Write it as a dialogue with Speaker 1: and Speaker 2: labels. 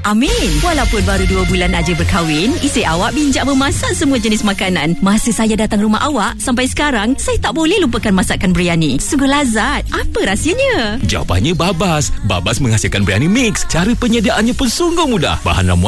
Speaker 1: Amin. Walaupun baru 2 bulan aja berkahwin, isteri awak bijak memasak semua jenis makanan. Masa saya datang rumah awak, sampai sekarang, saya tak boleh lupakan masakan biryani. Sungguh lazat. Apa rahsianya?
Speaker 2: Jawapannya Babas. Babas menghasilkan biryani mix. Cara penyediaannya pun sungguh mudah. Bahan ramuan